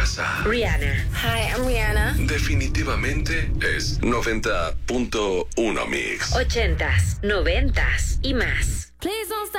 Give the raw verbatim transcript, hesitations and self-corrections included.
casa. Rihanna. Hi, I'm Rihanna. Definitivamente es noventa punto uno Mix. Ochentas, noventas y más.